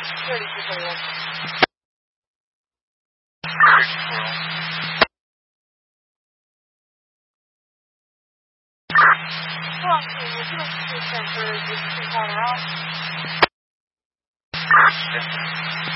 3241. Hello, would you like to transfer this to Colorado?